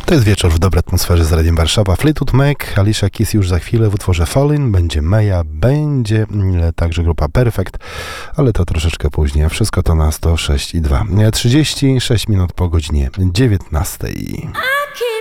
To jest wieczór w dobrej atmosferze z Radiem Warszawa. Fleetwood Mac, Alicia Keys już za chwilę w utworze Fallin', będzie Maya, będzie także grupa Perfect, ale to troszeczkę później, a wszystko to na 106,2. 36 minut po godzinie 19.